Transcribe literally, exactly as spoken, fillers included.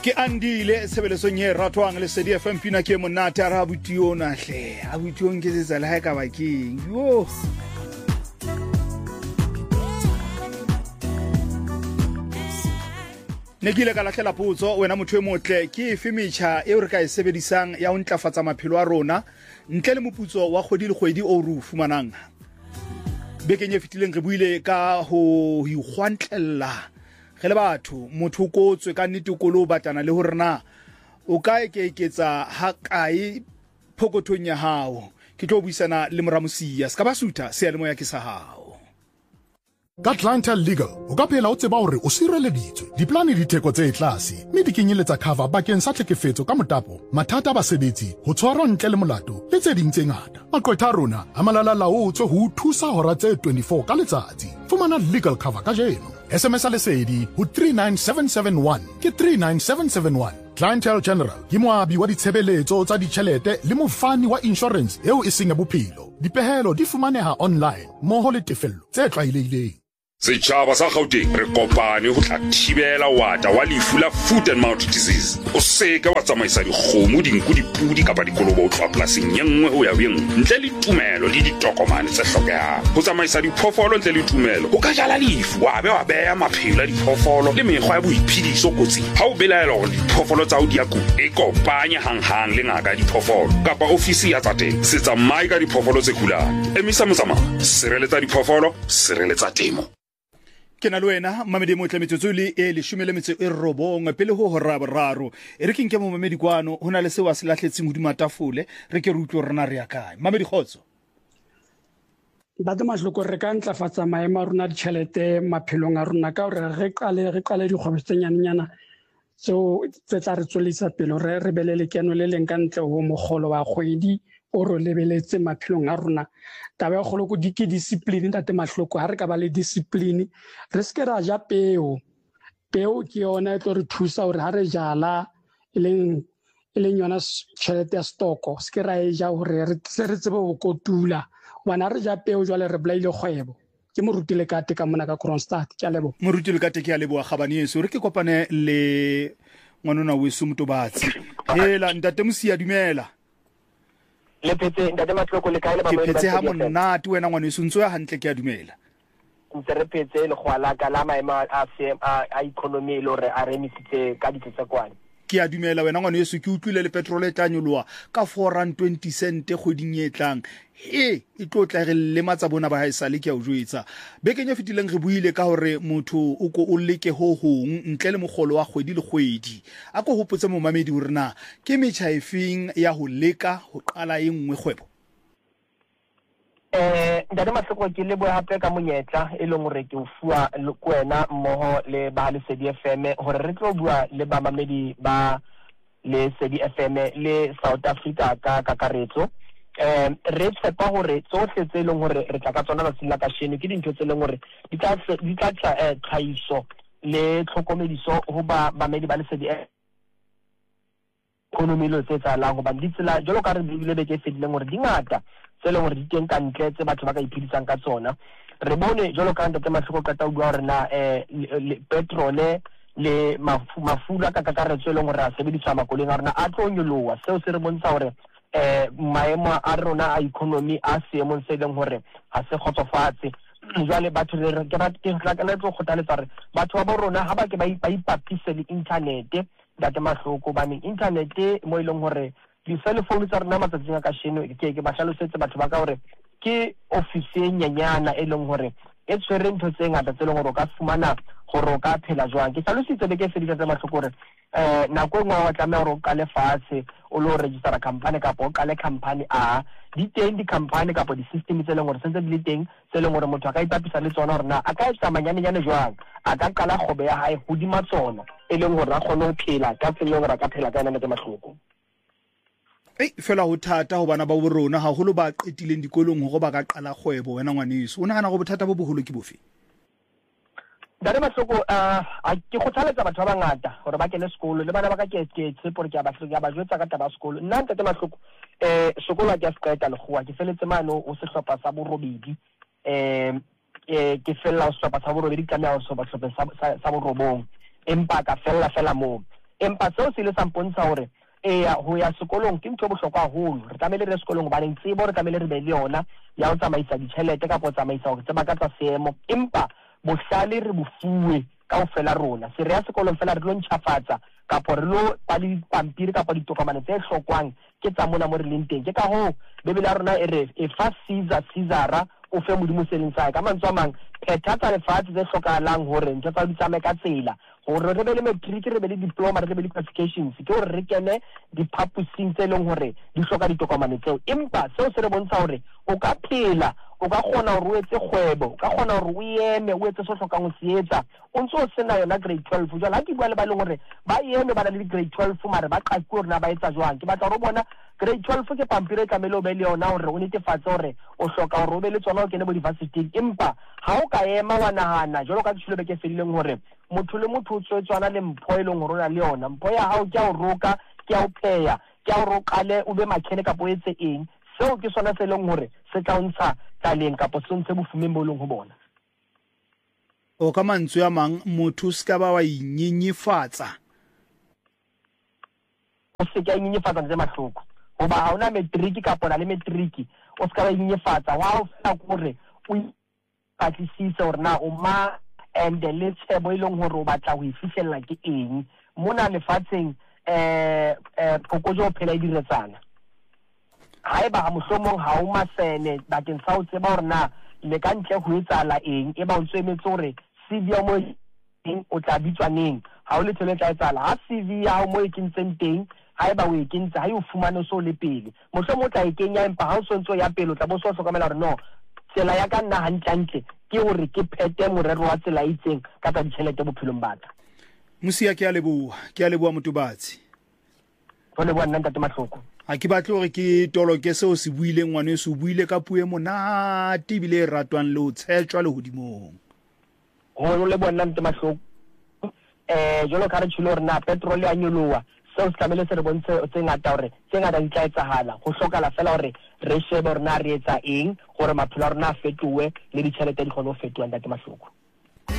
Ke andile sebeletsong ye ratwang le Lesedi F M pina ke monate a ra butiona hle a butiong ke tsa le ha ka bakeng yo ne ke ile ka lahlela potso wena motho e motle ke efe metjha e re ka e sebedisang ya ho ntlafatsa maphelo a rona ntle le moputso wa kgwedi le kgwedi o re fumanang bekeng e fitileng re buile ka ho ihwantlella ge le batho motho ko tswe ka nnete kolo batana le hore na o ka eketsa ha kae phokotong ya hao ke tlo buisana le moramosia ska ba sutha se le moya ke sa hao Ka Clientele Legal o ka phela o tseba hore o sireleditswe diplane di theko tse tlase mme di kenyeletsa cover bakeng sa tlhekefetso ka motapo mathata a basebetsi ho tshwarwa ntle le molato le tse ding tse ngata maqwetha rona a malala laotswe ho thusa hora tse twenty-four ka letsatsi fumana legal cover ka jeno S M S a lesedi ho three nine seven seven one ke three nine seven seven one Clientele General ke moabi wa ditshebeletso tsa ditjhelete le mofani wa insurance eo e seng ya bophelo dipehelo di fumaneha online moho le tefello tse tlwaelehileng Setjhaba sa Gauteng re kopane ho tla thibela wata wa lefu la foot and mouth disease o seka wa tsamaisa dikgomo dinku dipudi kapa dikolobo ho tloha polasing ye nngwe ho ya ho engwe ntle le tumelo le ditokomane tse hlokehang ho tsamaisa diphoofolo ntle le tumelo o ka jala lefu wa be wa beha maphelo a diphoofolo le mekgwa ya boiphediso kotsing ha o belaela hore diphoofolo tsa ho di a kula e kopanye hanghang le ngaka ya diphoofolo kapa ofisi ya tsa temo se tsamaye ka diphoofolo tse kulang emisa motsamao sireletsa diphoofolo sireletsa temo ke na le wena mamedi mo tlametsotso le e le shumele metso e robong pele ho hora boraro e re ke nke mo mamedi kwano hona le se wa se lahletseng hodima tafole re ke re utlwe rena re ya kae mamedi khotso ba tla mahloko re ka ntlafatsa maemo a rona ditjhelete maphelong a rona ka hore re qale re qale dikgwebo tse nyanyana so tse tla re tswelisa pele re re belele keno le leng ka ntle ho mogolo wa kgwedi o re lebeletse maphelong a rona taba ya kgolo go dike discipline ntate mahloko ha re ka ba le discipline re se ke ra ja peo peo ke yona e tlo re thusa hore ha re jala e leng e leng yona tšhelete ya stoko se ke ra e ja hore re re tsebe go kotula wana re ja peo jwale re blaile kgwebo ke morutile ka te ka mona ka Kronstadt ke a lebo morutile ka te ke a lebo gabane yeso re ke kopane le ngwanona weso motobatsi hela ntate mosia dumela le petse ntate matloko le kae le ba ke petse ha monate wena ngwane se ntse ya hantle ke a dumela ntse re petse le khwala ka la maemo a a economy le re a remisitse ka ditse kwane ke a dumela wena ngwane yeso ke utlwile le petrol e tanyoloa ka four rand twenty cent kgoding e tlang e e tlo tla re le matsa bona ba haisa le ke a o jwetsa bekeng e fitileng re buile ka hore motho o ko o leke ho hong ntle le mogolo wa kgwedi le kgwedi a go hopotse mo mamedi hore na ke metjha efeng ya ho leka ho qala e nngwe kgwebo eh ntate mahloko ke le bo hape ka monyetla e leng hore ke o fuwa le kwena mmoho le ba le Lesedi F M hore re tlo bua le ba mamedi ba le Lesedi F M le South Africa ka kakaretso eh re tshepa hore tsohle tse leng hore re tla ka tsona ba sila ka shene ke dintho tse leng hore di tla di tla tlhaiso le tlhokomediso ho ba mamedi ba Lesedi economy lo tse tsa la go ba ditsela jalo ka re bile beke fedileng hore di ngata tse leng hore di teng ka ntle tse batho ba ka iphedisang ka tsona re bone jalo ka ntate mahloko ka tau bua hore na eh petrole le mafura ka kakaretso leng hore a sebediswa makoleng a rona a tlo nyoloa seo se re bontsha hore eh maemo a rona a economy a seemong se leng hore ha se khotsofatse jwale batho re ke ba ke tla ka le tlo kgothaletsa re batho ba rona ha ba ke ba ipapise le internet data mahloko ba ning internet mo ileng hore di cell phone tsa rena matsatsing a ka sheno ke ke ba hlalosetse batho ba ka hore ke office e nyenyana e leng hore e tshwere ntho tse ngata tse leng hore o ka fumana gore o ka phela jwang ke hlalositse be ke feditse tsa mahloko hore eh nako engwe wa tlameha hore o ka lefatshe o lo register company kapa o ka le company a di teng di company kapa di system tse leng hore sentse di le teng tse leng hore motho a ka ipapisa le tsona hore na a ka etsa manyane nyane jwang a ka qala kgobe ya hae hodima tsona e leng hore a kgone ho phela ka tsela hore a ka phela ka yona ntse mahloko ei fela ho thata ho bana ba bo rona ha holo ba qetileng dikolong hore ba ka qala kgwebo wena ngwaneso o nagana go bothata bo boholo ke bofe dare mahloko a ke kgothaletsa batho ba bangata hore ba kene sekolo le bana ba ka ke ke tsepore ke ba hloko ba jwetsa ka taba sekolo nna ntate mahloko eh sekolo ke a sqeta le khoa ke feletse mano o se hlopa sa borobedi eh eh ke fella o hlopa sa borobedi ka nna o hlopa hlopa sa borobong empa ka fella fela mo empa seo se le sa mpontsha hore eh ho ya sekolong ke ntho bohlokwa haholo re tlamehile re sekolong ba neng tsebo re tlamehile re be le yona ya ho tsamaisa ditjhelete ka po tsamaisa ho tseba ka tsa seemo empa bohlale re bofuwe ka ho fela rona se re ya sekolong fela re lo ntšhafatsa kapo re lo ba le pampiri kapa ditokomane tse hlokwang ke tsa mona mo re leng teng ke ka ho bebele ya rona e re e fa Caesar Caesara o fe modimo seleng sa ka mantswe a mang phetha tsa lefatshe tse hlokahalang hore ntho tsa di tsamaye ka tsela hore re be le matric re be le diploma re be le qualifications ke hore re kene diphaposing tse leng hore di hloka ditokomane tseo empa seo se re bontsha hore o ka phela o ka kgona hore o etse kgwebo o ka kgona hore o eme o etse se hlokang ho se etsa o ntse o sena yona grade twelve jwale ha ke bua le ba leng hore ba eme ba na le grade twelve mare ba qaqile hore na ba etsa jwang ke batla hore bona grade twelve ke pampiri e tlamehile o be le yona hore o netefatse hore o hloka hore o be le tsona o kene mo university empa ha o ka ema wa nahana jwalo ka tshilo be ke felileng hore motho le motho o tswetswana le mpho e leng hore o na le yona mpho ya hao ke a o roka ke a o pheya ke a o rokale o be makhene kapo o etse eng seo ke sona se leng hore se tla ntsha taleng kapo se ntse bofumeng bo leng ho bona o ka mantswe a mang motho se ka ba wa inyenyefatsa o se ka inyenyefatsa ntle mahloko hoba ha ona matric kapo na le matric o se ka ba inyenyefatsa wa o fa gore o patlisise hore na o ma and le tshebo e leng hore o batla ho ifihlela ke eng mona lefatsheng eh eh phokotso phela e diretsana haeba ha mohlomong ha o masene bakeng sa o tseba hore na le ka ntle ho etsala eng e ba o tswemetse hore C V ya mo eng o tla bitswa neng ha o le tshele tla etsala ha C V ya mo e kentseng teng haeba o e kentse ha e o fumane so le pele mohlomong o tla e kenya empa ha o sontso ya pele o tla bo so hlokomela hore no tsela ya ka nna hantlentle ke hore ke phete morero wa tsela itseng ka tsa ditjhelete bophelong ba ka Musia ke a leboha ke a leboha Motobatsi go le bua nna ntate mahloko ha ke batle hore ke toloke seo se buile ngwane se buile ka puo e monate bile e ratwang le ho tshetjwa le hodimong go le bua nna ntate mahloko eh jolo ka re tshilo re na petrol ya nyolowa seo se tlamehile se re bontshe tse ngata hore tse ngata di tla etsahala go hlokala fela hore re shebe hore na re etsa eng gore maphelo a rona a fetowe le ditjhelete di kgone ho fetowa ntate mahloko